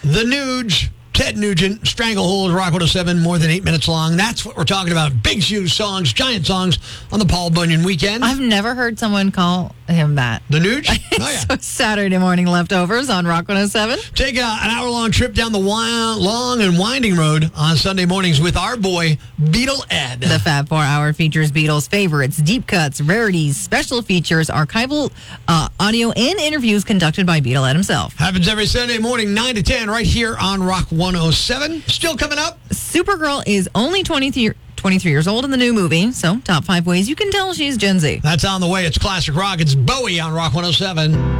The Nuge, Ted Nugent, Stranglehold, Rock 107, more than 8 minutes long. That's what we're talking about. Big, huge songs, giant songs on the Paul Bunyan weekend. I've never heard someone call him that. The Nuge? Oh, yeah. So Saturday morning leftovers on Rock 107. Take an hour-long trip down the long and winding road on Sunday mornings with our boy, Beatle Ed. The Fab 4 Hour features Beatles favorites, deep cuts, rarities, special features, archival audio, and interviews conducted by Beatle Ed himself. Happens every Sunday morning, 9 to 10, right here on Rock 107. Still coming up. Supergirl is only 23 years old in the new movie, so top 5 ways you can tell she's Gen Z. That's on the way. It's classic rock. It's Bowie on Rock 107.